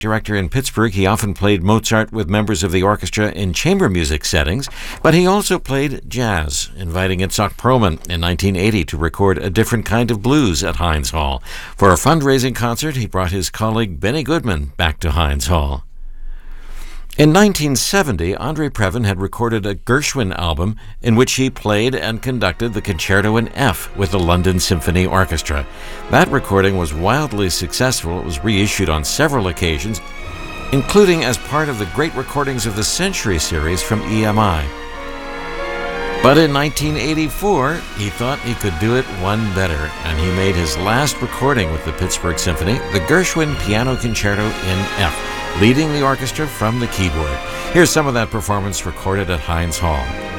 director in Pittsburgh, he often played Mozart with members of the orchestra in chamber music settings, but he also played jazz, inviting Itzhak Perlman in 1980 to record A Different Kind of Blues at Heinz Hall. For a fundraising concert, he brought his colleague Benny Goodman back to Heinz Hall. In 1970, Andre Previn had recorded a Gershwin album in which he played and conducted the Concerto in F with the London Symphony Orchestra. That recording was wildly successful. It was reissued on several occasions, including as part of the Great Recordings of the Century series from EMI. But in 1984, he thought he could do it one better, and he made his last recording with the Pittsburgh Symphony, the Gershwin Piano Concerto in F, leading the orchestra from the keyboard. Here's some of that performance recorded at Heinz Hall.